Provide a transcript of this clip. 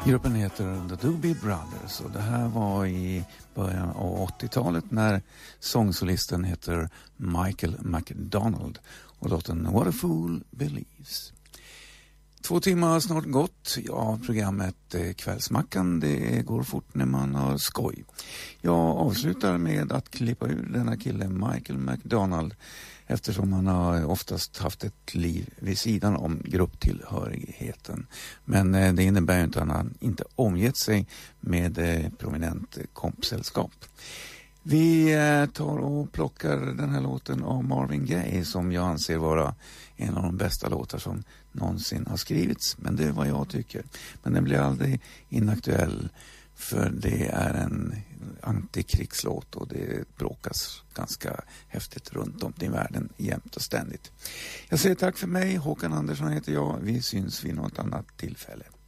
Gruppen heter The Doobie Brothers och det här var i början av 80-talet när sångsolisten heter Michael McDonald och låten What a Fool Believes. 2 timmar har snart gått. Ja, programmet Kvällsmackan, det går fort när man har skoj. Jag avslutar med att klippa ur denna kille Michael McDonald eftersom han har oftast haft ett liv vid sidan om grupptillhörigheten. Men det innebär ju inte att han inte omgett sig med prominent kompsällskap. Vi tar och plockar den här låten av Marvin Gaye som jag anser vara en av de bästa låtar som någonsin har skrivits. Men det är vad jag tycker. Men den blir aldrig inaktuell för det är en antikrigslåt och det bråkas ganska häftigt runt om i världen jämt och ständigt. Jag säger tack för mig. Håkan Andersson heter jag. Vi syns vid något annat tillfälle.